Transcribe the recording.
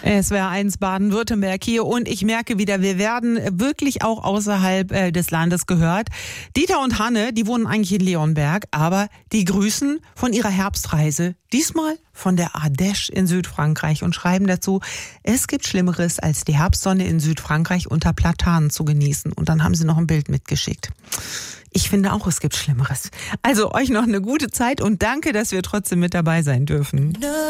SWR1 Baden-Württemberg hier und ich merke wieder, wir werden wirklich auch außerhalb des Landes gehört. Dieter und Hanne, die wohnen eigentlich in Leonberg, aber die grüßen von ihrer Herbstreise, diesmal von der Ardèche in Südfrankreich und schreiben dazu, es gibt Schlimmeres als die Herbstsonne in Südfrankreich unter Platanen zu genießen. Und dann haben sie noch ein Bild mitgeschickt. Ich finde auch, es gibt Schlimmeres. Also euch noch eine gute Zeit und danke, dass wir trotzdem mit dabei sein dürfen.